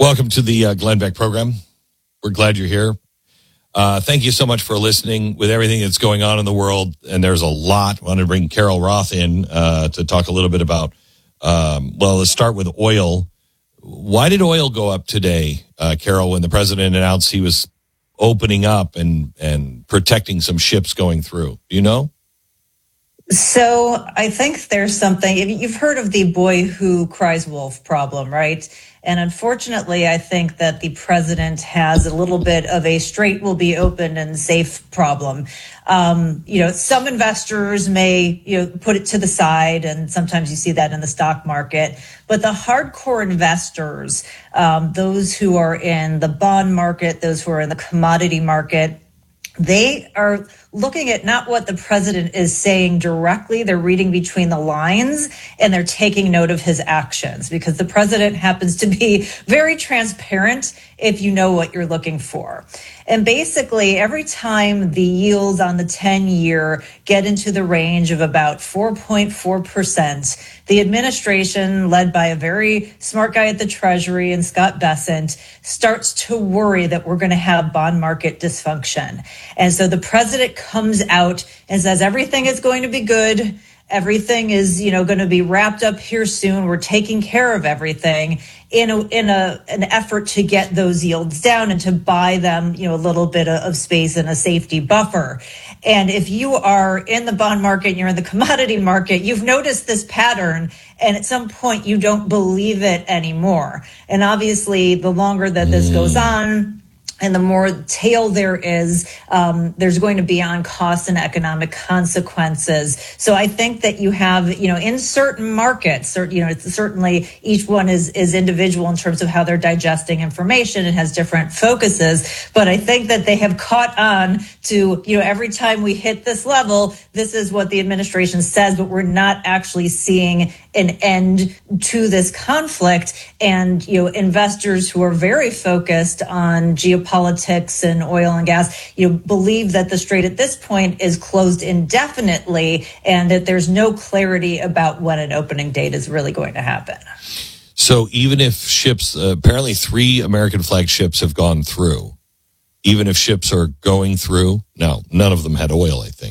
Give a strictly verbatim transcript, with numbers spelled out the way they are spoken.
Welcome to the uh, Glenn Beck program. We're glad you're here. Uh, thank you so much for listening with everything that's going on in the world. And there's a lot. I want to bring Carol Roth in uh, to talk a little bit about, um, well, let's start with oil. Why did oil go up today, uh, Carol, when the president announced he was opening up and, and protecting some ships going through? Do you know? So I think there's something, you've heard of the boy who cries wolf problem, right? And unfortunately, I think that the president has a little bit of a straight will be open and safe problem. Um, you know, some investors may, you know, put it to the side, and sometimes you see that in the stock market. But the hardcore investors, um, those who are in the bond market, those who are in the commodity market, they are looking at not what the president is saying directly. They're reading between the lines, and they're taking note of his actions, because the president happens to be very transparent if you know what you're looking for. And basically, every time the yields on the ten-year get into the range of about four point four percent, the administration, led by a very smart guy at the Treasury and Scott Bessent, starts to worry that we're going to have bond market dysfunction. And so the president comes out and says everything is going to be good. Everything is, you know, going to be wrapped up here soon. We're taking care of everything in a, in a an effort to get those yields down and to buy them, you know, a little bit of space and a safety buffer. And if you are in the bond market and you're in the commodity market, you've noticed this pattern, and at some point you don't believe it anymore. And obviously, the longer that this goes on, and the more tail there is, um, there's going to be on cost and economic consequences. So I think that you have, you know, in certain markets, or, you know, it's certainly each one is, is individual in terms of how they're digesting information and has different focuses. But I think that they have caught on to, you know, every time we hit this level, this is what the administration says, but we're not actually seeing an end to this conflict. And, you know, investors who are very focused on geopolitics and oil and gas, you know, believe that the strait at this point is closed indefinitely, and that there's no clarity about when an opening date is really going to happen. So even if ships, uh, apparently three American flag ships have gone through, even if ships are going through, now none of them had oil, I think.